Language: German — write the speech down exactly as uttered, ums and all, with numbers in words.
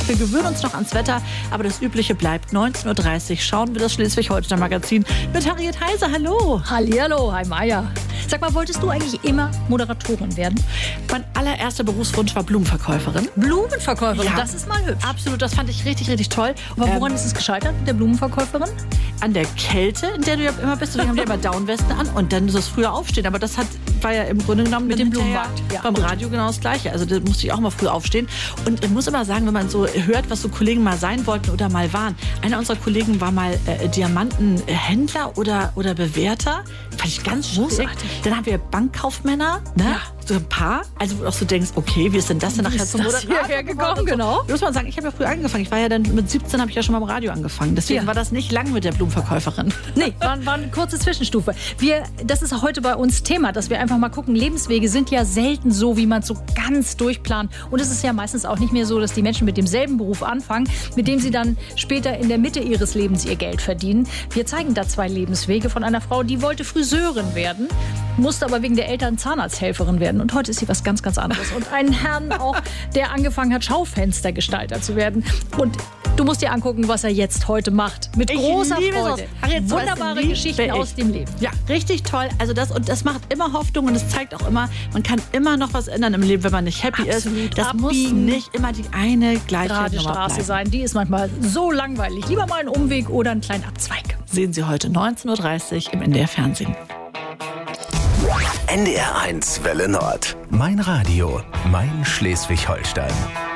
Wir gewöhnen uns noch ans Wetter, aber das Übliche bleibt. neunzehn Uhr dreißig schauen wir das Schleswig-Holstein Magazin mit Harriet Heise. Hallo. Hallihallo, hi Maja. Sag mal, wolltest du eigentlich immer Moderatorin werden? Mein allererster Berufswunsch war Blumenverkäuferin. Blumenverkäuferin, Ja. das ist mal hübsch. Absolut, das fand ich richtig, richtig toll. Aber woran Ähm, ist es gescheitert mit der Blumenverkäuferin? An der Kälte, in der du ja immer bist. Wir haben ja immer Downwesten an und dann so das früher aufstehen. Aber das hat, war ja im Grunde genommen Mit dann dem hinterher Blumenmarkt, ja. beim Radio genau das Gleiche. Also da musste ich auch mal früh aufstehen. Und ich muss immer sagen, wenn man so hört, was so Kollegen mal sein wollten oder mal waren. Einer unserer Kollegen war mal äh, Diamantenhändler oder, oder Bewerter. Fand ich ganz großartig. Dann haben wir Bankkaufmänner, ne? Ja. So ein paar. Also wo du auch so denkst, okay, wie ist denn das denn Wie nachher ist zum das Moderator hierher geworden gekommen, und so. genau. Muss man sagen, ich habe ja früh angefangen. Ich war ja dann mit siebzehn habe ich ja schon mal im Radio angefangen. Deswegen Ja. war das nicht lang mit der Blumenverkäuferin. Nee, war, war eine kurze Zwischenstufe. Wir, das ist heute bei uns Thema, dass wir einfach mal gucken, Lebenswege sind ja selten so, wie man es so ganz durchplant. Und es ist ja meistens auch nicht mehr so, dass die Menschen mit demselben Beruf anfangen, mit dem sie dann später in der Mitte ihres Lebens ihr Geld verdienen. Wir zeigen da zwei Lebenswege von einer Frau, die wollte Friseurin werden, musste aber wegen der Eltern Zahnarzthelferin werden. Und heute ist sie was ganz, ganz anderes. Und einen Herrn auch, der angefangen hat, Schaufenstergestalter zu werden. Und du musst dir angucken, was er jetzt heute macht. Mit Ich großer liebe Freude. sowas. Ach, jetzt Wunderbare liebe Geschichten ich. aus dem Leben. Ja, richtig toll. Also das und das macht immer Hoffnung und es zeigt auch immer, man kann immer noch was ändern im Leben, wenn man nicht happy Absolut. ist. Das Abbiegen. muss nicht immer die eine gleiche Gerade Nummer Straße bleiben. sein, die ist manchmal so langweilig. Lieber mal einen Umweg oder einen kleinen Abzweig. Sehen Sie heute neunzehn Uhr dreißig im N D R Fernsehen. N D R eins Welle Nord. Mein Radio, mein Schleswig-Holstein.